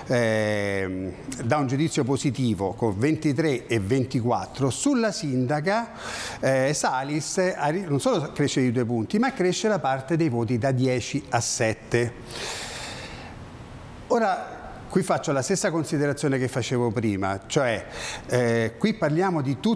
dà un giudizio positivo con 23 e 24, sulla sindaca Salis non solo cresce di 2 punti, ma cresce la parte dei voti da 10 a 7. Ora, qui faccio la stessa considerazione che facevo prima, cioè qui parliamo di tutti